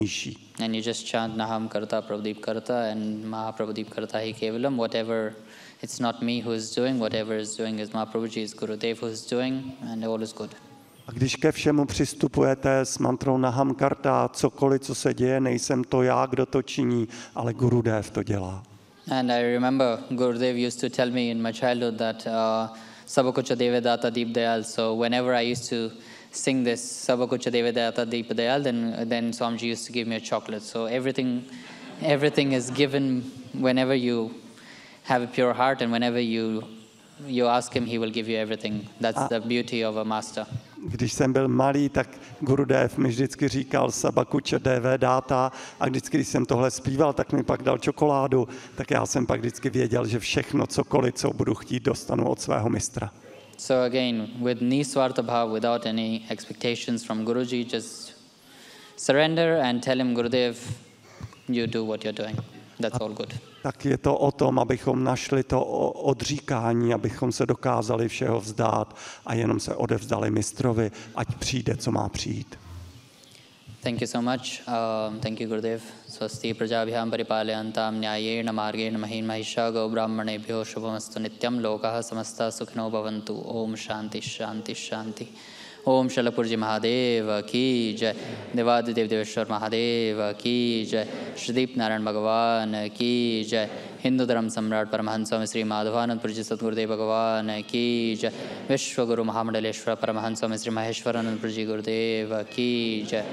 And you just chant Naham Karta Prabhudeep Karta and Mahaprabhudeep Karta Hi Kevalam. Whatever, it's not me who is doing, whatever is doing is Mahaprabhuji, is Gurudev who is doing, and all is good. A když ke všemu přistupujete s mantrou Naham Karta, cokoliv, co se děje, nejsem to já, kdo to činí, ale Gurudev to dělá. And I remember Gurudev used to tell me in my childhood that Sabakucha Devedata Deep Dayal. So whenever I used to sing this Sabakucha Devedata Deep Dayal, then Swamiji used to give me a chocolate. So everything is given whenever you have a pure heart, and whenever you ask him, he will give you everything. That's the beauty of a master. Když jsem byl malý, tak Gurudev mi vždycky říkal Sabakucha Devedata a vždycky, když jsem tohle zpíval, tak mi pak dal čokoládu, tak já jsem pak vždycky věděl, že všechno, cokoliv, co budu chtít, dostanu od svého mistra. So again, with nisvartha bhav, without any expectations from Guruji, just surrender and tell him, Gurudev, you do what you're doing. That's all good. Tak je to o tom, abychom našli to odříkání, abychom se dokázali všeho vzdát a jenom se odevzdali mistrovi, ať přijde, co má přijít. Thank you so much. Thank you, Gurudev. Swasti prajabhyam paripalyantam nyayena margena mahin mahisha go brahmanebhyo shubhamastu nityam lokah samasta sukhino bhavantu. Om shanti shanti shanti. Om Shalapurji Mahadev ki jai, Devadidev Deveshwar Mahadev ki jai, Shrideep Narayan Bhagavan ki jai, Hindu Dharam Samrat Paramahansa Swami Sri Madhavanand Purji Satgurudev Bhagavan ki jai, Vishwaguru Mahamadaleshwara Paramahansa Swami Sri Maheshwaranand Purji Gurudev ki jai.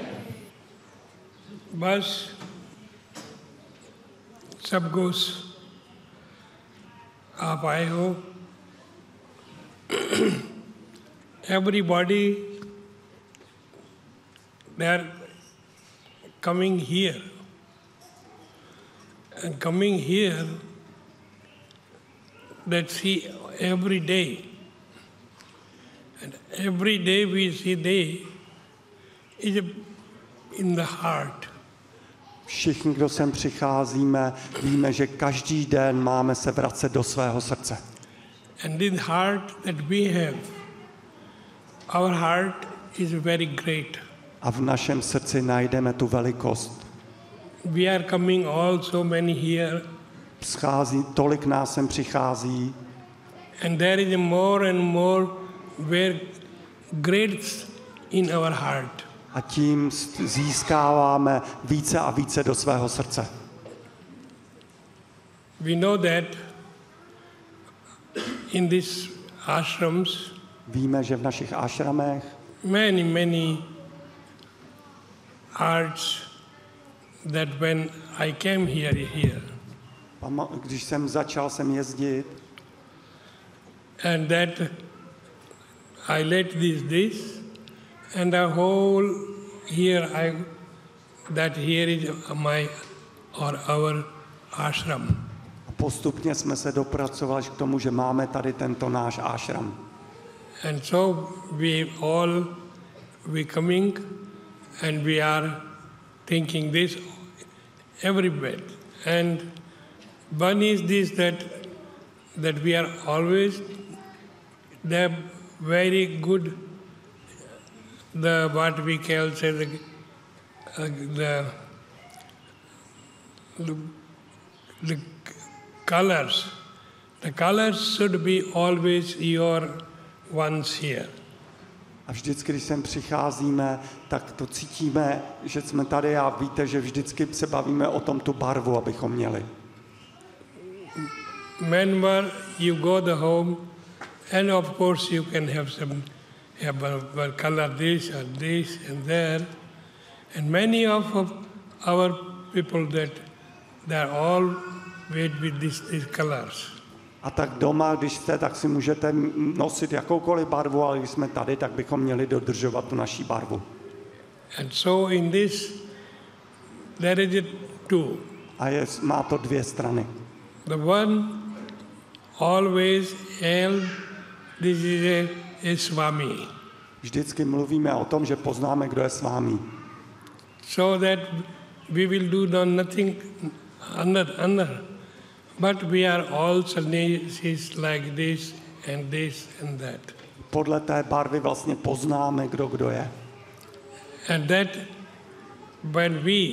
बस सब कुछ आप आए हो. Everybody, they are coming here. And coming here, that see every day. And every day we see they is in the heart. Všichni, kdo sem přicházíme, víme, že každý den máme se vracet do svého srdce. And this heart that we have, our heart is very great. A v našem srdci najdeme tu velikost. We are coming all so many here. Přichází, tolik nás sem přichází. And there is more and more where great in our heart. A tím získáváme více a více do svého srdce. We know that in these ashrams, víme, že v našich ashramech many hearts that when I came here. Když jsem začal sem jezdit, and that I let this and the whole here that here is my or our ashram. Postupně jsme se dopracovali k tomu, že máme tady tento náš ashram. And so we coming and we are thinking this every bit. And one is this that we are always the very good, the what we call say the colors. The colors should be always your ones here. A vždycky, když sem přicházíme, tak to cítíme, že jsme tady a víte, že vždycky se bavíme o tom tu barvu, abychom měli. Whenever you go the home, and of course you can have a color this and there, and many of our people that they are all made with these colors. A tak doma, když jste, tak si můžete nosit jakoukoliv barvu, ale když jsme tady, tak bychom měli dodržovat tu naší barvu. And so in this, there is two. A má to dvě strany. The one always this is a Swami. Vždycky mluvíme o tom, že poznáme, kdo je s vámi. So that we will do nothing under. But we are all sannyasis like this and that. Podle té barvy vlastně poznáme, kdo je. And that when we